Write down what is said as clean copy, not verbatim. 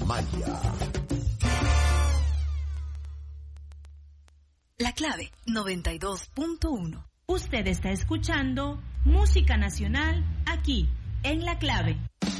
Maya. La Clave 92.1. Usted está escuchando Música Nacional aquí, en La Clave.